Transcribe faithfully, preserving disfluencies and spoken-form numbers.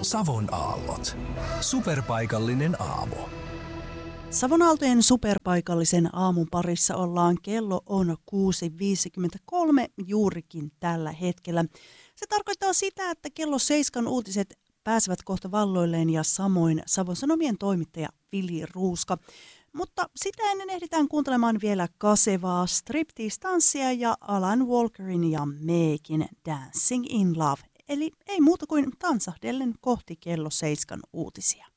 Savon aallot. Superpaikallinen aamu. Savon Aaltojen superpaikallisen aamun parissa ollaan. Kello on kuusi viisikymmentäkolme juurikin tällä hetkellä. Se tarkoittaa sitä, että kello seiskan uutiset pääsevät kohta valloilleen ja samoin Savon Sanomien toimittaja Vili Ruuska. Mutta sitä ennen ehditään kuuntelemaan vielä kasevaa striptease-tanssia ja Alan Walkerin ja Meekin Dancing in Love. Eli ei muuta kuin tansahdellen kohti kello seiskan uutisia.